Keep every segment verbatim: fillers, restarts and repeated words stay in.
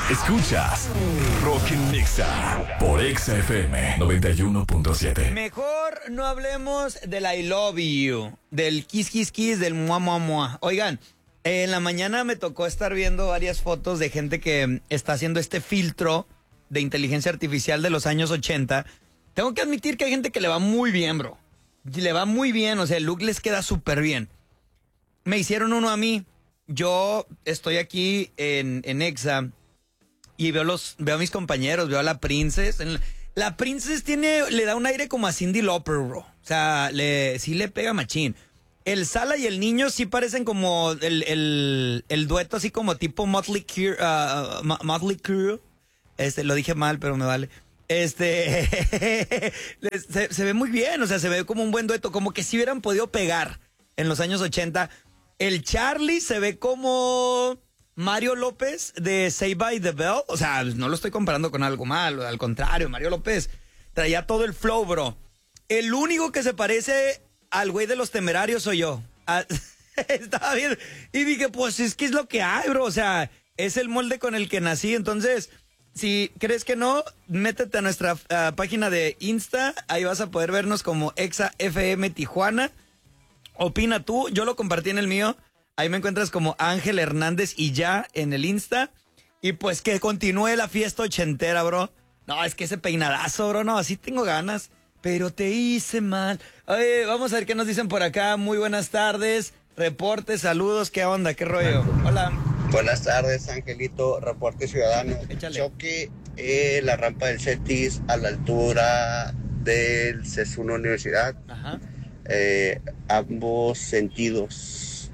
Escuchas Rock en Nexa por Exa F M noventa y uno punto siete. Mejor no hablemos del I love you, del kiss kiss kiss, del mua mua mua. Oigan, eh, en la mañana me tocó estar viendo varias fotos de gente que está haciendo este filtro de inteligencia artificial de los años ochenta. Tengo que admitir que hay gente que le va muy bien, bro. Le va muy bien, o sea, el look les queda súper bien. Me hicieron uno a mí. Yo estoy aquí en, en Exa y veo los veo a mis compañeros, veo a la Princess. La Princess tiene, le da un aire como a Cyndi Lauper, bro. O sea, le, sí le pega machín. El Sala y el niño sí parecen como el, el, el dueto así como tipo Motley Crue. Uh, Motley Crue. Este, lo dije mal, pero me vale. Este, se, se ve muy bien, o sea, se ve como un buen dueto, como que si hubieran podido pegar en los años ochenta. El Charlie se ve como Mario López de Saved by the Bell. O sea, no lo estoy comparando con algo malo, al contrario, Mario López traía todo el flow, bro. El único que se parece al güey de Los Temerarios soy yo. Ah, estaba bien. Y dije, pues es que es lo que hay, bro. O sea, es el molde con el que nací. Entonces, si crees que no, métete a nuestra uh, página de Insta. Ahí vas a poder vernos como Exa F M Tijuana. Opina tú, yo lo compartí en el mío. Ahí me encuentras como Ángel Hernández y ya en el Insta. Y pues que continúe la fiesta ochentera, bro. No, es que ese peinadazo, bro, no, así tengo ganas. Pero te hice mal. Oye, vamos a ver qué nos dicen por acá. Muy buenas tardes. Reportes, saludos, ¿qué onda? ¿Qué rollo? Hola. Buenas tardes, Angelito. Reporte ciudadano. Échale. Choque en la rampa del Cetis a la altura del C E S uno Universidad. Ajá. Eh, ambos sentidos.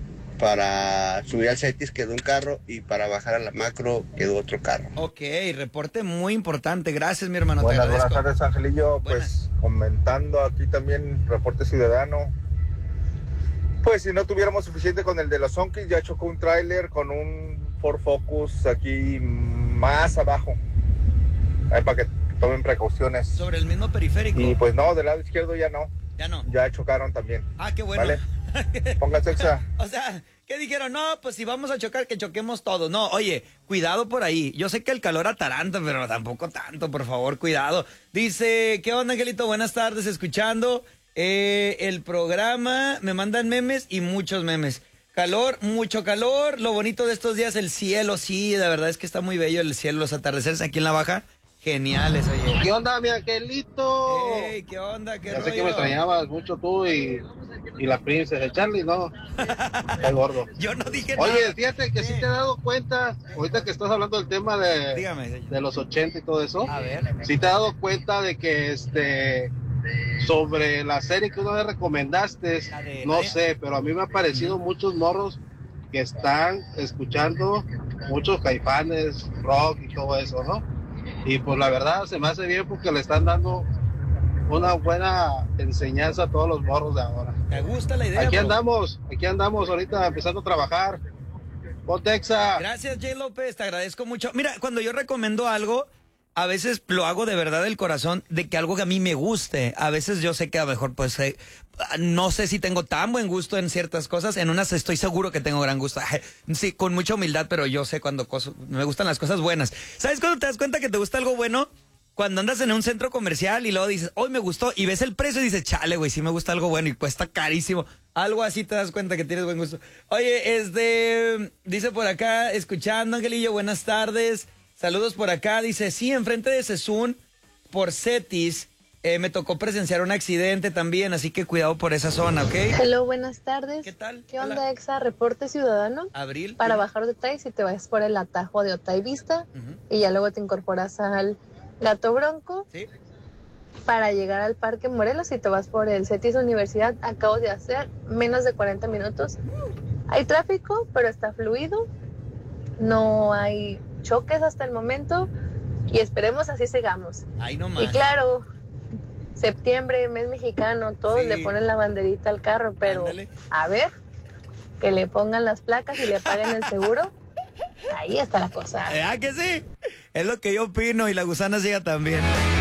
Para subir al Cetis quedó un carro y para bajar a la Macro quedó otro carro. Ok, reporte muy importante. Gracias, mi hermano. Buenas, te buenas agradezco. tardes, Angelillo. Buenas. Pues comentando aquí también, reporte ciudadano. Pues si no tuviéramos suficiente con el de los Zonkis, ya chocó un tráiler con un Ford Focus aquí más abajo. Ahí para que tomen precauciones. Sobre el mismo periférico. Y pues no, del lado izquierdo ya no. Ya no. Ya chocaron también. Ah, qué bueno. ¿Vale? Póngase Exa. O sea, ¿qué dijeron? No, pues si vamos a chocar, que choquemos todos. No, oye, cuidado por ahí. Yo sé que el calor ataranta, pero tampoco tanto, por favor, cuidado. Dice, ¿qué onda, Angelito? Buenas tardes, escuchando eh, el programa. Me mandan memes y muchos memes. Calor, mucho calor. Lo bonito de estos días, el cielo, sí, la verdad es que está muy bello el cielo, los atardeceres aquí en la Baja. Geniales, oye. ¿Qué onda, mi Angelito? Hey, ¿qué onda? ¿Qué Ya rollo? sé que me extrañabas mucho tú y, y la princesa. El Charlie, no. El gordo. Yo no dije nada. Oye, fíjate que sí te he dado cuenta, ahorita que estás hablando del tema de, Dígame, señor. de los ochenta y todo eso. A ver. Sí te he dado cuenta de que este sobre la serie que una vez recomendaste, La de- no la- sé, pero a mí me han parecido muchos morros que están escuchando muchos Caifanes, rock y todo eso, ¿no? Y pues la verdad se me hace bien porque le están dando una buena enseñanza a todos los morros de ahora. ¿Te gusta la idea? Aquí bro? andamos, aquí andamos ahorita empezando a trabajar. Ponte Exa. Gracias, Jay López, te agradezco mucho. Mira, cuando yo recomiendo algo, a veces lo hago de verdad del corazón, de que algo que a mí me guste. A veces yo sé que a lo mejor, pues, eh, no sé si tengo tan buen gusto en ciertas cosas. En unas estoy seguro que tengo gran gusto. Sí, con mucha humildad, pero yo sé cuando cosas, me gustan las cosas buenas. ¿Sabes cuando te das cuenta que te gusta algo bueno? Cuando andas en un centro comercial y luego dices, hoy me gustó, y ves el precio y dices, chale, güey, sí me gusta algo bueno y cuesta carísimo. Algo así te das cuenta que tienes buen gusto. Oye, este, dice por acá, escuchando, Angelillo, buenas tardes. Saludos por acá. Dice, sí, enfrente de Sesun, por Cetis, eh, me tocó presenciar un accidente también, así que cuidado por esa zona, ¿ok? Hello, buenas tardes. ¿Qué tal? ¿Qué onda, Hola. Exa? Reporte ciudadano. Abril. Para sí. bajar de Otay, si te vas por el atajo de Otay Vista Ujú. y ya luego te incorporas al Gato Bronco. Sí. Para llegar al Parque Morelos, si te vas por el Cetis Universidad, acabo de hacer menos de cuarenta minutos. Hay tráfico, pero está fluido. No hay choques hasta el momento y esperemos así sigamos. Ahí nomás. Y claro, septiembre, mes mexicano, todos Sí. le ponen la banderita al carro, pero Ándale. a ver, que le pongan las placas y le paguen el seguro. Ahí está la cosa. ¿Ah, que sí? Es lo que yo opino y la gusana siga también.